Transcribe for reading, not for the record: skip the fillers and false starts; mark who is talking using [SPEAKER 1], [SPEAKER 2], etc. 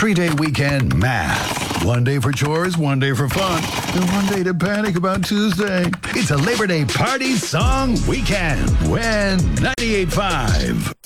[SPEAKER 1] 3-day weekend math. 1 day for chores, 1 day for fun, and 1 day to panic about Tuesday. It's a Labor Day party song weekend. When 98.5.